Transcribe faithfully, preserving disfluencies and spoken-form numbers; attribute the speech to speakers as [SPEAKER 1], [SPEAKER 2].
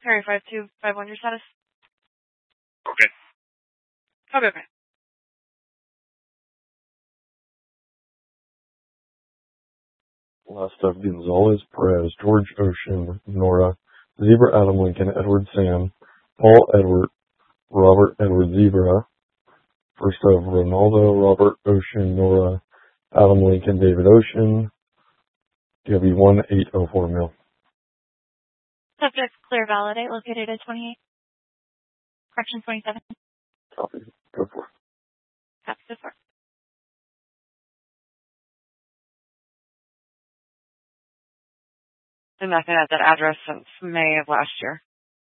[SPEAKER 1] Harry five two five one, your status?
[SPEAKER 2] Okay.
[SPEAKER 1] Okay, okay.
[SPEAKER 3] Last of Gonzalez, Perez, George Ocean, Nora, Zebra, Adam Lincoln, Edward Sam, Paul Edward, Robert Edward Zebra. First of Ronaldo, Robert Ocean, Nora, Adam Lincoln, David Ocean. W one eight oh four mil.
[SPEAKER 1] Subject clear validate located at twenty-eight. Correction twenty-seven.
[SPEAKER 3] Copy. Go for it.
[SPEAKER 1] Copy, go for it.
[SPEAKER 4] And I've been at that address since May of last year.